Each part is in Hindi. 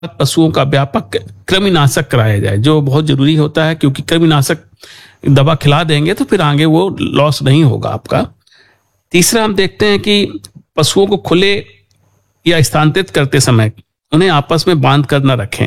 पशुओं का व्यापक कृमिनाशक कराया जाए, जो बहुत जरूरी होता है, क्योंकि कृमिनाशक दवा खिला देंगे तो फिर आगे वो लॉस नहीं होगा आपका। तीसरा हम देखते हैं कि पशुओं को खुले या स्थानांतरित करते समय उन्हें आपस में बांध कर न रखें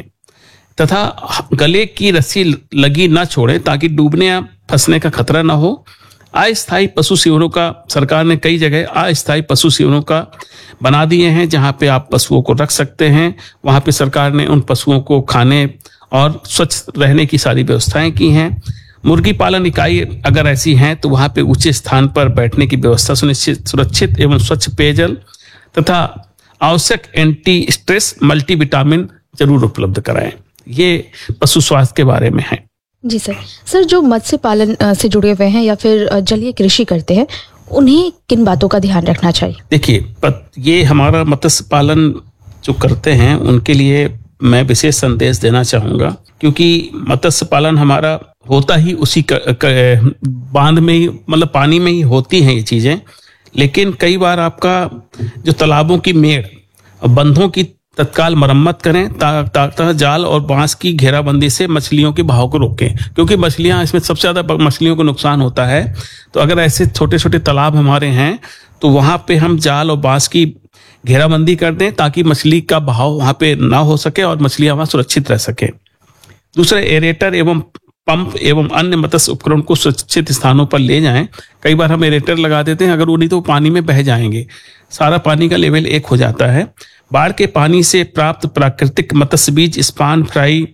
तथा गले की रस्सी लगी न छोड़ें ताकि डूबने या फंसने का खतरा न हो। अस्थायी पशु शिविरों का सरकार ने कई जगह अस्थायी पशु शिविरों का बना दिए हैं, जहां पे आप पशुओं को रख सकते हैं। वहां पे सरकार ने उन पशुओं को खाने और स्वच्छ रहने की सारी व्यवस्थाएं की हैं। मुर्गी पालन इकाई अगर ऐसी हैं तो वहां पे ऊंचे स्थान पर बैठने की व्यवस्था सुरक्षित एवं स्वच्छ पेयजल तथा आवश्यक एंटी स्ट्रेस मल्टीविटामिन जरूर उपलब्ध कराएं। ये पशु स्वास्थ्य के बारे में है। जी सर, जो मत्स्य पालन से जुड़े हुए हैं या फिर जलीय कृषि करते हैं, उन्हें किन बातों का ध्यान रखना चाहिए? देखिए, ये हमारा मत्स्य पालन जो करते हैं उनके लिए मैं विशेष संदेश देना चाहूंगा, क्योंकि मत्स्य पालन हमारा होता ही उसी बांध में ही, मतलब पानी में ही होती हैं ये चीजें। लेकिन कई बार आपका जो तालाबों की मेड़ और बंधों की तत्काल मरम्मत करें ताकि जाल और बांस की घेराबंदी से मछलियों के बहाव को रोकें, क्योंकि मछलियां, इसमें सबसे ज्यादा मछलियों को नुकसान होता है। तो अगर ऐसे छोटे छोटे तालाब हमारे हैं तो वहां पे हम जाल और बांस की घेराबंदी कर दें ताकि मछली का बहाव वहां पे ना हो सके और मछलियां वहां सुरक्षित रह सके। दूसरे, एरेटर एवं पंप एवं अन्य मत्स्य उपकरण को सुरक्षित स्थानों पर ले जाएं। कई बार हम एरेटर लगा देते हैं, अगर वो नहीं तो पानी में बह जाएंगे, सारा पानी का लेवल एक हो जाता है। बाढ़ के पानी से प्राप्त प्राकृतिक मत्स्य बीज, स्पान, फ्राई,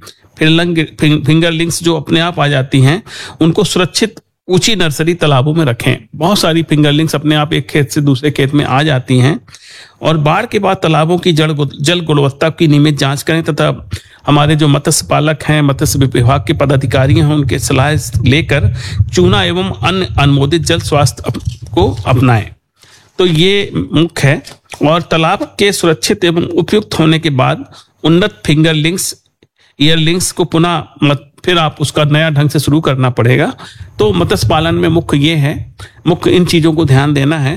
फिंगरलिंग्स जो अपने आप आ जाती हैं, उनको सुरक्षित ऊंची नर्सरी तालाबों में रखें। बहुत सारी फिंगरलिंग्स अपने आप एक खेत से दूसरे खेत में आ जाती हैं। और बाढ़ के बाद तालाबों की जल गुणवत्ता की नियमित जांच करें तथा हमारे जो मत्स्य पालक हैं, मत्स्य विभाग के पदाधिकारी हैं, उनके सलाह लेकर चूना एवं अन्य अनुमोदित जल स्वास्थ्य को अपनाएं। तो ये मुख्य है। और तालाब के सुरक्षित एवं उपयुक्त होने के बाद उन्नत फिंगरलिंग्स, ईयरलिंग्स को पुनः फिर आप उसका नया ढंग से शुरू करना पड़ेगा। तो मत्स्य पालन में मुख्य ये है, मुख्य इन चीजों को ध्यान देना है।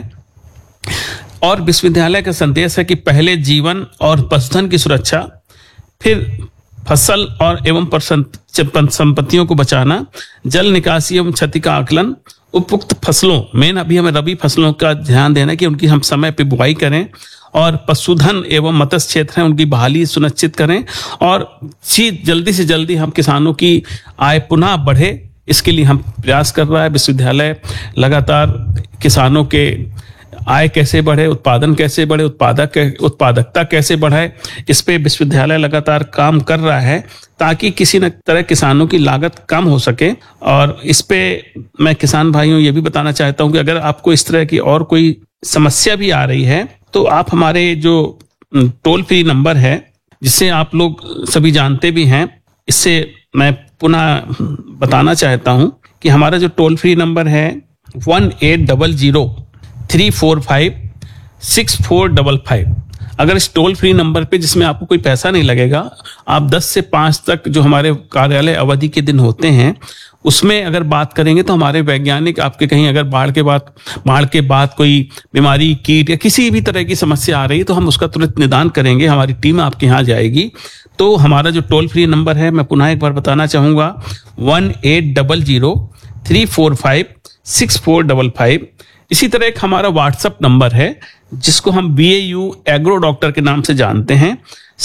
और विश्वविद्यालय का संदेश है कि पहले जीवन और पशुधन की सुरक्षा, फिर फसल और एवं संपत्तियों को बचाना, जल निकासी एवं क्षति का आकलन, उपयुक्त फसलों, मेन अभी हमें रबी फसलों का ध्यान देना कि उनकी हम समय पे बुआई करें, और पशुधन एवं मत्स्य क्षेत्र है उनकी बहाली सुनिश्चित करें, और जल्दी से जल्दी हम किसानों की आय पुनः बढ़े, इसके लिए हम प्रयास कर रहा है विश्वविद्यालय। लगातार किसानों के आय कैसे बढ़े, उत्पादन कैसे बढ़े, उत्पादकता कैसे बढ़े, इस पे विश्वविद्यालय लगातार काम कर रहा है ताकि किसी न तरह किसानों की लागत कम हो सके। और इस पे मैं किसान भाइयों ये भी बताना चाहता हूं कि अगर आपको इस तरह की और कोई समस्या भी आ रही है तो आप हमारे जो टोल फ्री नंबर है, जिसे आप लोग सभी जानते भी हैं, इससे मैं पुनः बताना चाहता हूं कि हमारा जो टोल फ्री नंबर है 1800-345-6455। अगर इस टोल फ्री नंबर पे, जिसमें आपको कोई पैसा नहीं लगेगा, आप 10 से 5 तक जो हमारे कार्यालय अवधि के दिन होते हैं उसमें अगर बात करेंगे तो हमारे वैज्ञानिक आपके कहीं अगर बाढ़ के बाद कोई बीमारी, कीट या किसी भी तरह की समस्या आ रही है तो हम उसका तुरंत निदान करेंगे, हमारी टीम आपके यहाँ जाएगी। तो हमारा जो टोल फ्री नंबर है, मैं पुनः एक बार बताना चाहूंगा, 1800-345-6455। इसी तरह एक हमारा व्हाट्सएप नंबर है जिसको हम BAU एग्रो डॉक्टर के नाम से जानते हैं,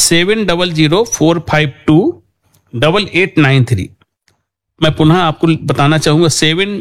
7004528893। मैं पुनः आपको बताना चाहूंगा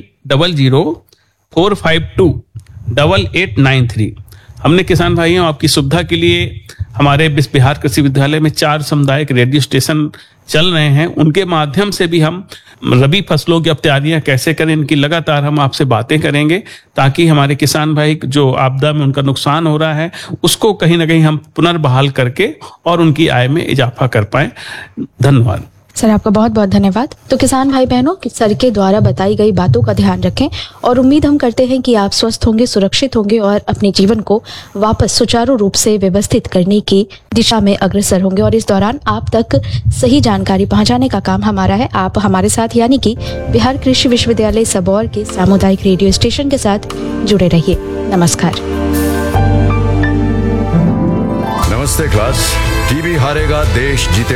7004528893। हमने किसान भाइयों आपकी सुविधा के लिए हमारे बिहार कृषि विद्यालय में 4 सामुदायिक रेडियो स्टेशन चल रहे हैं, उनके माध्यम से भी हम रबी फसलों की अब तैयारियां कैसे करें, इनकी लगातार हम आपसे बातें करेंगे ताकि हमारे किसान भाई जो आपदा में उनका नुकसान हो रहा है उसको कहीं ना कहीं हम पुनर्बहाल करके और उनकी आय में इजाफा कर पाए। धन्यवाद सर, आपका बहुत बहुत धन्यवाद। तो किसान भाई बहनों, सर के द्वारा बताई गई बातों का ध्यान रखें और उम्मीद हम करते हैं कि आप स्वस्थ होंगे, सुरक्षित होंगे और अपने जीवन को वापस सुचारू रूप से व्यवस्थित करने की दिशा में अग्रसर होंगे। और इस दौरान आप तक सही जानकारी पहुंचाने का काम हमारा है। आप हमारे साथ यानी कि बिहार कृषि विश्वविद्यालय सबौर के सामुदायिक रेडियो स्टेशन के साथ जुड़े रहिए। नमस्कार। नमस्ते क्लास। टीबी हारेगा, देश जीते।